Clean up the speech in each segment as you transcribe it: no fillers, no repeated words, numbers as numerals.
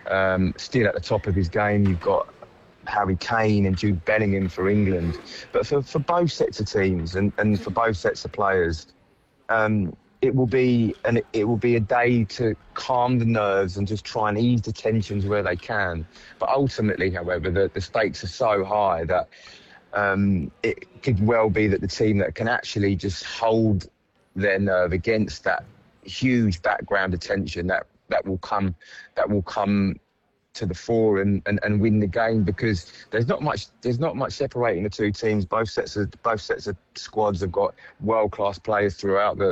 still at the top of his game. You've got Harry Kane and Jude Bellingham for England. But for both sets of teams and for both sets of players, it will be a day to calm the nerves and just try and ease the tensions where they can. But ultimately, however, the stakes are so high that it could well be that the team that can actually just hold their nerve against that huge background attention that will come to the fore and win the game, because there's not much separating the two teams. Both sets of squads have got world class players throughout their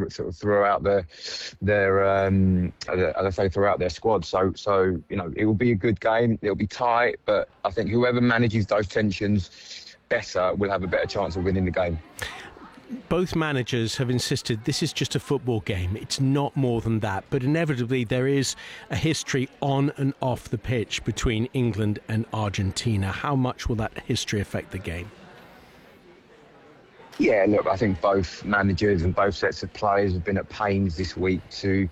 squad. So it will be a good game. It'll be tight, but I think whoever manages those tensions better will have a better chance of winning the game. Both managers have insisted this is just a football game. It's not more than that. But inevitably, there is a history on and off the pitch between England and Argentina. How much will that history affect the game? Yeah, look, I think both managers and both sets of players have been at pains this week to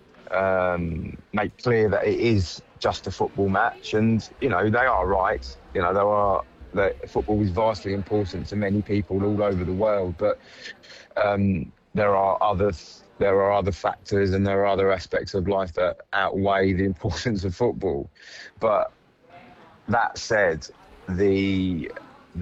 make clear that it is just a football match. And, they are right. That football is vastly important to many people all over the world, but there are other factors and there are other aspects of life that outweigh the importance of football. But that said, the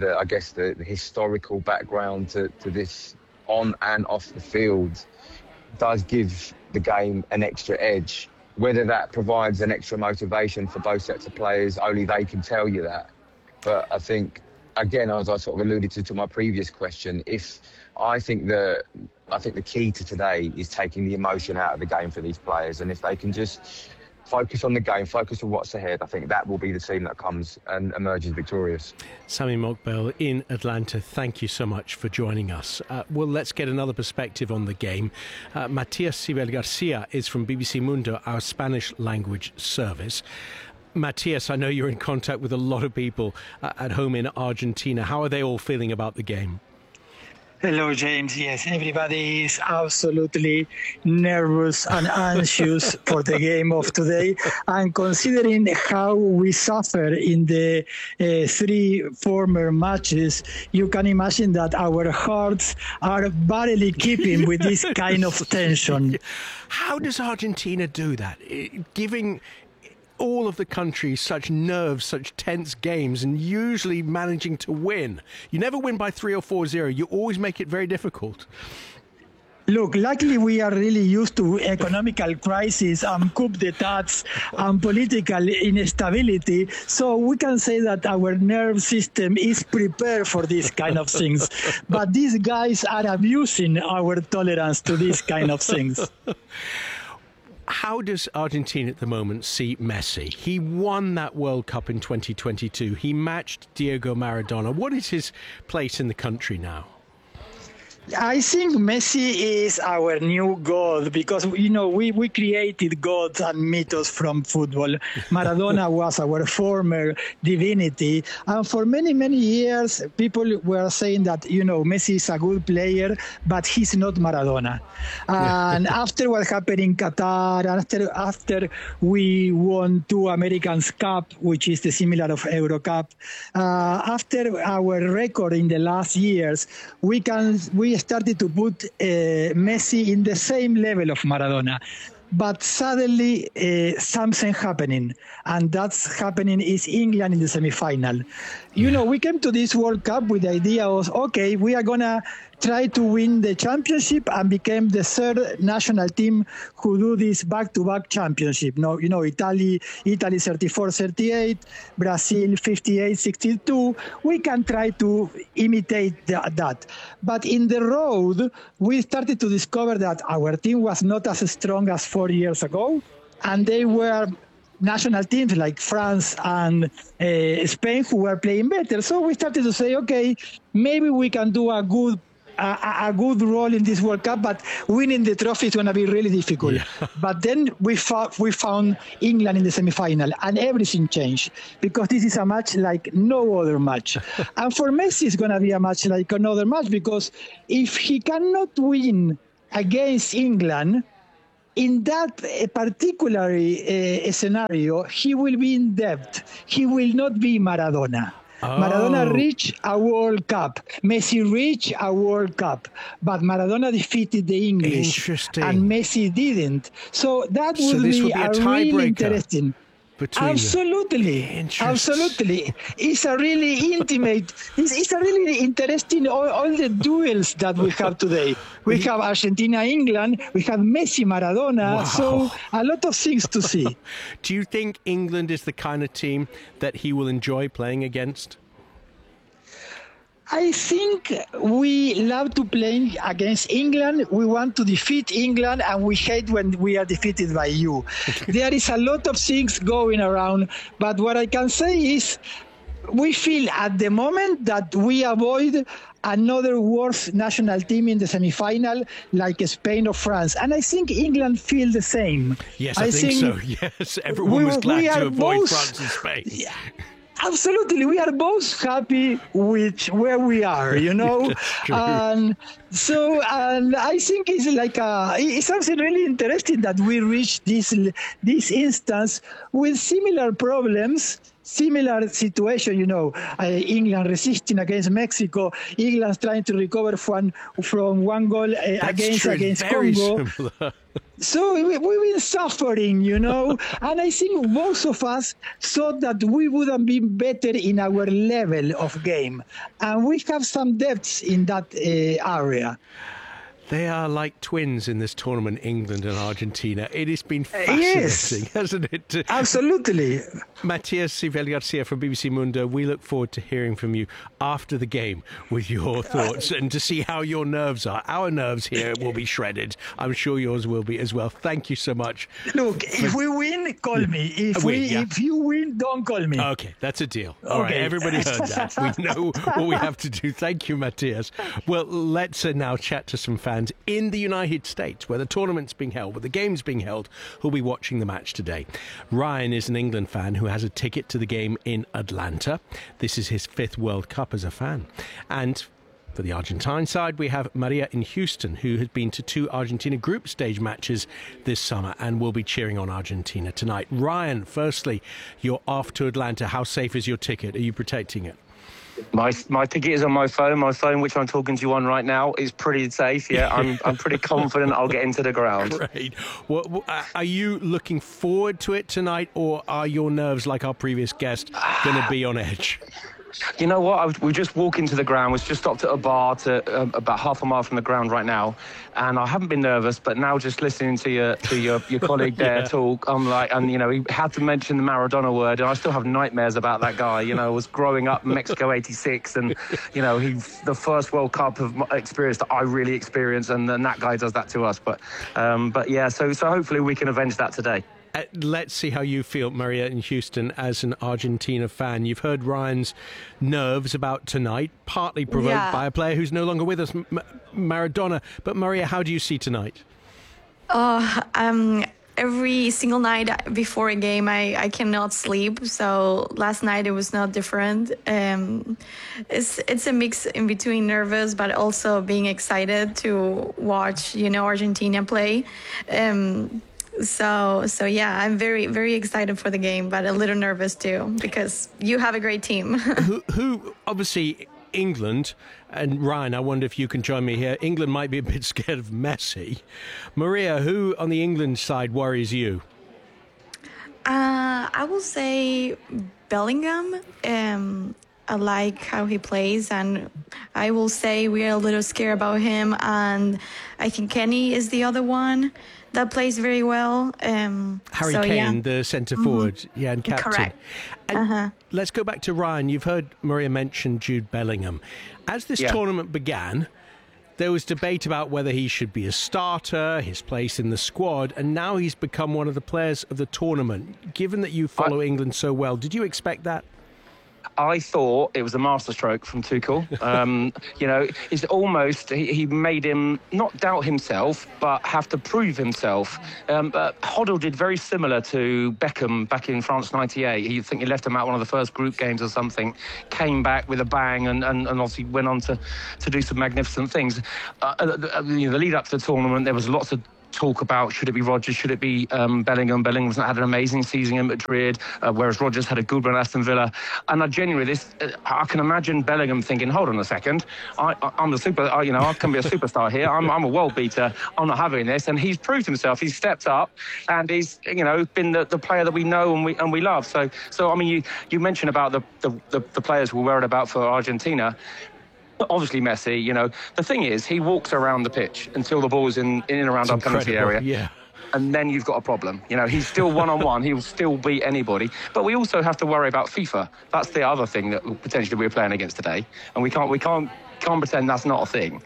historical background to this on and off the field does give the game an extra edge. Whether that provides an extra motivation for both sets of players, only they can tell you that. But I think, again, as I sort of alluded to my previous question, I think the key to today is taking the emotion out of the game for these players, and if they can just focus on the game, focus on what's ahead, I think that will be the team that comes and emerges victorious. Sami Mokbel in Atlanta, thank you so much for joining us. Well, let's get another perspective on the game. Matias Sibel Garcia is from BBC Mundo, our Spanish language service. Matias, I know you're in contact with a lot of people at home in Argentina. How are they all feeling about the game? Hello, James. Yes, everybody is absolutely nervous and anxious for the game of today. And considering how we suffered in the 3 former matches, you can imagine that our hearts are barely keeping with this kind of tension. How does Argentina do that? Giving all of the country such nerves, such tense games, and usually managing to win. You never win by 3 or 4-0. You always make it very difficult. Look, luckily we are really used to economical crisis and coup d'etats and political instability. So we can say that our nerve system is prepared for these kind of things. But these guys are abusing our tolerance to these kind of things. How does Argentina at the moment see Messi? He won that World Cup in 2022. He matched Diego Maradona. What is his place in the country now? I think Messi is our new god because, we created gods and mythos from football. Maradona was our former divinity. And for many, many years, people were saying that, Messi is a good player, but he's not Maradona. And after what happened in Qatar, after we won 2 Americans Cup, which is the similar of Euro Cup, after our record in the last years, we started to put Messi in the same level of Maradona. But suddenly something happening, and that's happening is England in the semi-final. We came to this World Cup with the idea of, okay, we are going to try to win the championship and became the 3rd national team who do this back-to-back championship. Italy 34-38, Brazil 58-62. We can try to imitate that. But in the road, we started to discover that our team was not as strong as 4 years ago, and they were national teams like France and Spain who were playing better. So we started to say, okay, maybe we can do a good role in this World Cup, but winning the trophy is going to be really difficult. Yeah. But then we found England in the semi-final, and everything changed because this is a match like no other match. And for Messi, it's going to be a match like another match because if he cannot win against England, in that particular scenario, he will be in debt. He will not be Maradona. Maradona reached a World Cup. Messi reached a World Cup. But Maradona defeated the English. And Messi didn't. So that would be a really interesting. Absolutely. It's a really intimate, it's a really interesting, all the duels that we have today. We have Argentina, England, we have Messi, Maradona, so a lot of things to see. Do you think England is the kind of team that he will enjoy playing against? I think we love to play against England. We want to defeat England, and we hate when we are defeated by you. There is a lot of things going around, but what I can say is we feel at the moment that we avoid another worse national team in the semi-final like Spain or France. And I think England feel the same. Yes, I think so. Yes, everyone was glad to avoid France and Spain. Yeah. Absolutely, we are both happy with where we are, and so I think it's something really interesting that we reached this instance with similar problems. Similar situation, England resisting against Mexico, England trying to recover from one goal against Congo. So we've been suffering, and I think both of us thought that we would have been better in our level of game, and we have some depths in that area. They are like twins in this tournament, England and Argentina. It has been fascinating, hasn't it? Absolutely. Matias Sivel-Garcia from BBC Mundo, we look forward to hearing from you after the game with your thoughts and to see how your nerves are. Our nerves here will be shredded. I'm sure yours will be as well. Thank you so much. Look, if we win, call me. If you win, don't call me. Okay, that's a deal. All right, everybody heard that. We know what we have to do. Thank you, Matias. Well, let's now chat to some fans in the United States, where the tournament's being held, where the game's being held, who'll be watching the match today. Ryan is an England fan who has a ticket to the game in Atlanta. This is his 5th World Cup as a fan. And for the Argentine side, we have Maria in Houston, who has been to 2 Argentina group stage matches this summer and will be cheering on Argentina tonight. Ryan, firstly, you're off to Atlanta. How safe is your ticket? Are you protecting it? My ticket is on my phone. My phone, which I'm talking to you on right now, is pretty safe. Yeah, I'm pretty confident I'll get into the ground. Great. Well, are you looking forward to it tonight, or are your nerves, like our previous guest, going to be on edge? You know what? We just walk into the ground. We've just stopped at a bar to about half a mile from the ground right now, and I haven't been nervous. But now, just listening to your colleague there talk, I'm like, and he had to mention the Maradona word, and I still have nightmares about that guy. I was growing up in Mexico '86, and he's the first World Cup of experience that I really experienced, and then that guy does that to us. But yeah, so hopefully we can avenge that today. Let's see how you feel, Maria, in Houston, as an Argentina fan. You've heard Ryan's nerves about tonight, partly provoked by a player who's no longer with us, Maradona. But Maria, how do you see tonight? Every single night before a game, I cannot sleep. So last night it was not different. It's a mix in between nervous, but also being excited to watch, Argentina play. So yeah, I'm very, very excited for the game, but a little nervous too, because you have a great team. who obviously England, and Ryan, I wonder if you can join me here. England might be a bit scared of Messi. Maria, who on the England side worries you? I will say Bellingham. I like how he plays, and I will say we are a little scared about him. And I think Kenny is the other one that plays very well. Harry Kane, the centre forward, and captain. Correct. And let's go back to Ryan. You've heard Maria mention Jude Bellingham. As this tournament began, there was debate about whether he should be a starter, his place in the squad, and now he's become one of the players of the tournament. Given that you follow England so well, did you expect that? I thought it was a masterstroke from Tuchel. It's almost, he made him not doubt himself, but have to prove himself. But Hoddle did very similar to Beckham back in France '98. He left him out one of the first group games or something, came back with a bang, and obviously went on to do some magnificent things. The lead up to the tournament, there was lots of talk about should it be Rodgers, should it be Bellingham. Bellingham's had an amazing season in Madrid, whereas Rodgers had a good run at Aston Villa. And I genuinely, I can imagine Bellingham thinking, hold on a second, I'm the super, I can be a superstar here. I'm a world beater. I'm not having this. And he's proved himself. He's stepped up, and he's been the player that we know and we love. So I mean, you mentioned about the players we're worried about for Argentina. Obviously, Messi, the thing is, he walks around the pitch until the ball's in and around our penalty area. Yeah. And then you've got a problem. He's still one-on-one. He'll still beat anybody. But we also have to worry about FIFA. That's the other thing that potentially we're playing against today. And we can't pretend that's not a thing.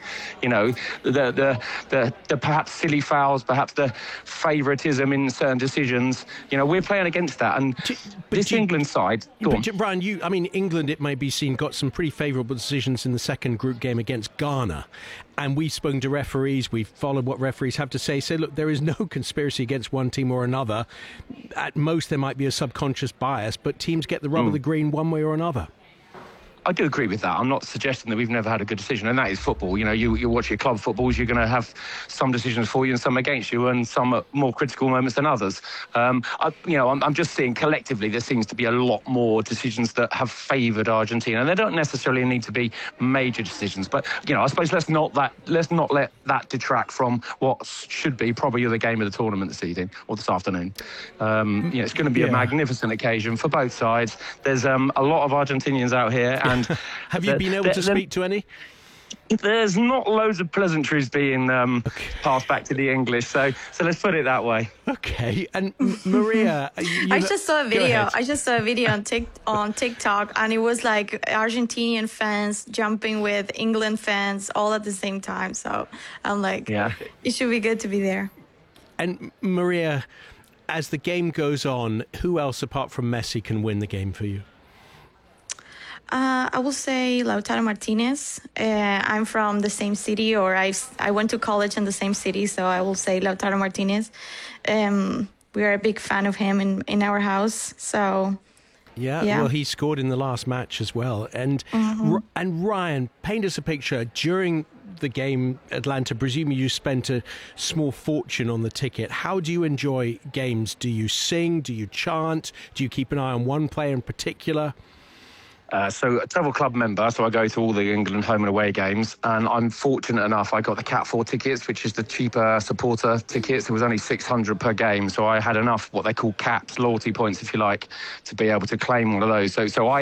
The perhaps silly fouls, perhaps the favouritism in certain decisions. We're playing against that. And England side... Brian, England, it may be seen, got some pretty favourable decisions in the second group game against Ghana. And we've spoken to referees, we've followed what referees have to say. Look, there is no conspiracy against one team or another. At most, there might be a subconscious bias, but teams get the rub of the green one way or another. I do agree with that. I'm not suggesting that we've never had a good decision, and that is football. You watch your club footballs, you're going to have some decisions for you and some against you, and some at more critical moments than others. I'm just seeing collectively there seems to be a lot more decisions that have favoured Argentina, and they don't necessarily need to be major decisions. But I suppose let's not let that detract from what should be probably the game of the tournament this evening or this afternoon. It's going to be a magnificent occasion for both sides. There's a lot of Argentinians out here. And have you been able to speak to any? There's not loads of pleasantries being passed back to the English, so let's put it that way. Okay, and Maria, I just saw a video. On TikTok, and it was like Argentinian fans jumping with England fans all at the same time. So I'm like, it should be good to be there. And Maria, as the game goes on, who else apart from Messi can win the game for you? I will say Lautaro Martinez. I'm from the same city, or I went to college in the same city, so I will say Lautaro Martinez. We are a big fan of him in our house, so... Yeah, well, he scored in the last match as well. And and Ryan, paint us a picture. During the game, Atlanta, presumably you spent a small fortune on the ticket. How do you enjoy games? Do you sing? Do you chant? Do you keep an eye on one player in particular? So a travel club member, so I go to all the England home and away games, and I'm fortunate enough I got the Cat 4 tickets, which is the cheaper supporter tickets. It was only $600 per game, so I had enough what they call caps, loyalty points if you like, to be able to claim one of those. So I